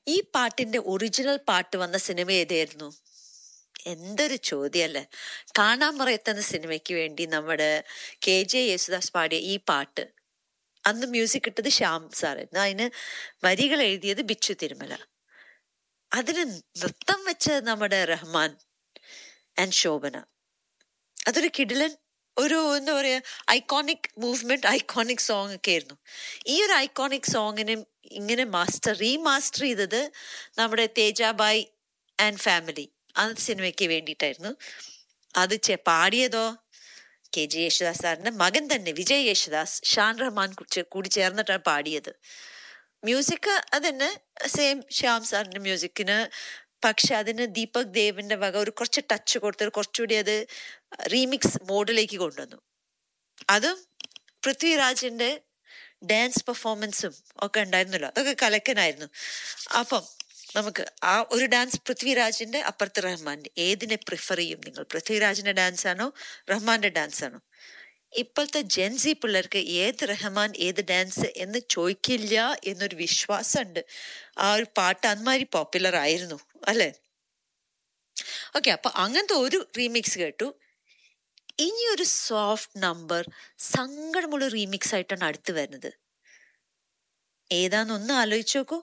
ഈ പാട്ടിന്റെ ഒറിജിനൽ പാട്ട് വന്ന സിനിമ ഏതായിരുന്നു? എന്തൊരു ചോദ്യല്ലേ. കാണാൻ മറയത്തെന്ന സിനിമയ്ക്ക് വേണ്ടി നമ്മുടെ KJ യേശുദാസ് പാടിയ ഈ പാട്ട്, അന്ന് മ്യൂസിക് ഇട്ടത് ശ്യാം സാറായിരുന്നു, അതിന് വരികൾ എഴുതിയത് ബിച്ചു തിരുമല, അതിന് നൃത്തം വെച്ച നമ്മുടെ റഹ്മാൻ ആൻഡ് ശോഭന. അതൊരു കിടിലൻ ഒരു എന്താ പറയാ ഐക്കോണിക് മൂവ്മെന്റ്, ഐക്കോണിക് സോങ് ഒക്കെ ആയിരുന്നു. ഈ ഒരു ഐക്കോണിക് സോങ്ങിനെ ഇങ്ങനെ റീമാസ്റ്റർ ചെയ്തത് നമ്മുടെ തേജാബായ് ആൻഡ് ഫാമിലി ആ സിനിമയ്ക്ക് വേണ്ടിയിട്ടായിരുന്നു. അത് പാടിയതോ KJ യേശുദാസ് സാറിന്റെ മകൻ തന്നെ വിജയ് യേശുദാസ്, ഷാൻ റഹ്മാൻ കൂടി ചേർന്നിട്ടാണ് പാടിയത്. മ്യൂസിക് അതന്നെ സെയിം ശ്യാം സാറിന്റെ മ്യൂസിക്കിന്, പക്ഷെ അതിന് ദീപക് ദേവിന്റെ വക ഒരു കുറച്ച് ടച്ച് കൊടുത്തത് കുറച്ചുകൂടി അത് റീമിക്സ് മോഡിലേക്ക് കൊണ്ടുവന്നു. അതും പൃഥ്വിരാജിന്റെ ഡാൻസ് പെർഫോമൻസും ഒക്കെ ഉണ്ടായിരുന്നല്ലോ, അതൊക്കെ കലക്കനായിരുന്നു. അപ്പം നമുക്ക് ആ ഒരു ഡാൻസ് പൃഥ്വിരാജിന്റെ അപ്പുറത്ത് റഹ്മാന്റെ, ഏതിനെ പ്രിഫർ ചെയ്യും നിങ്ങൾ? പൃഥ്വിരാജിന്റെ ഡാൻസ് ആണോ റഹ്മാന്റെ ഡാൻസ് ആണോ? ഇപ്പോഴത്തെ ജെൻസി പിള്ളേർക്ക് ഏത് റഹ്മാൻ ഏത് ഡാൻസ് എന്ന് ചോദിക്കില്ല എന്നൊരു വിശ്വാസമുണ്ട്. ആ ഒരു പാട്ട് അന്മാതിരി പോപ്പുലർ ആയിരുന്നു അല്ലെ? ഓക്കെ, അപ്പൊ അങ്ങനത്തെ ഒരു റീമിക്സ് കേട്ടു. ഇനി ഒരു സോഫ്റ്റ് നമ്പർ സങ്കടമുള്ള റീമിക്സ് ആയിട്ടാണ് അടുത്ത് വരുന്നത്. ഏതാന്നൊന്ന് ആലോചിച്ച് നോക്കൂ.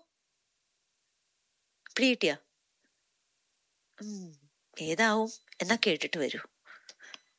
പ്രീട്ടിയ ഏതാവും എന്നാ കേട്ടിട്ട് വരൂ.